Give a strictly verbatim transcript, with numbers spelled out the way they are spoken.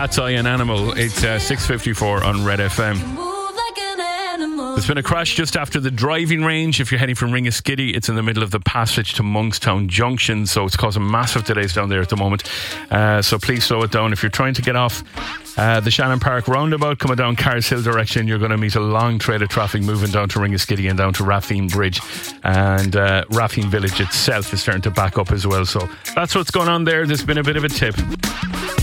Cat's Eye and Animal. It's uh, six fifty-four on Red F M. There's been a crash just after the driving range. If you're heading from Ringaskiddy, it's in the middle of the passage to Monkstown Junction, so it's causing massive delays down there at the moment. Uh, so please slow it down. If you're trying to get off uh, the Shannon Park roundabout, coming down Cars Hill direction, you're going to meet a long trail of traffic moving down to Ringaskiddy and down to Raffine Bridge. And uh, Raffine Village itself is starting to back up as well. So that's what's going on there. There's been a bit of a tip.